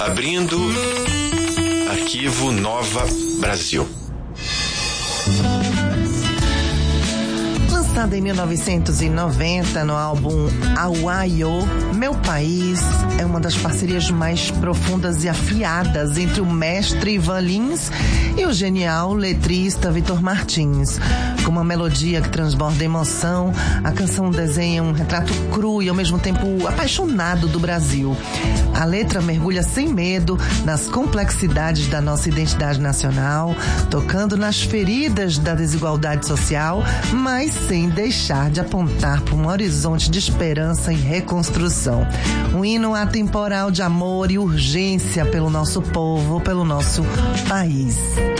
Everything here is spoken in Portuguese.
Abrindo Arquivo Nova Brasil. Lançada em 1990 no álbum Awayo, Meu País é uma das parcerias mais profundas e afiadas entre o mestre Ivan Lins e o genial letrista Vitor Martins. Com uma melodia que transborda emoção, a canção desenha um retrato cru e ao mesmo tempo apaixonado do Brasil. A letra mergulha sem medo nas complexidades da nossa identidade nacional, tocando nas feridas da desigualdade social, mas sem deixar de apontar para um horizonte de esperança e reconstrução. Um hino atemporal de amor e urgência pelo nosso povo, pelo nosso país.